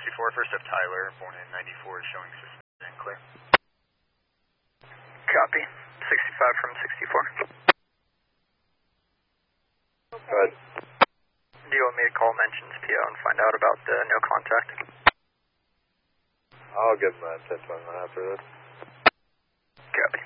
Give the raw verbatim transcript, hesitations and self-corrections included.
sixty-four, first up Tyler, born in ninety-four, showing suspended and clear. Copy. sixty-five from sixty-four. Go ahead. Do you want me to call mentions P O and find out about the no contact? I'll give him a ten twenty-one after this. Copy.